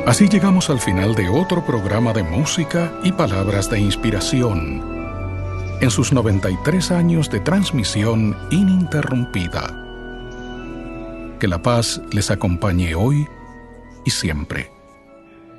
Así llegamos al final de otro programa de música y palabras de inspiración, en sus 93 años de transmisión ininterrumpida. Que la paz les acompañe hoy y siempre.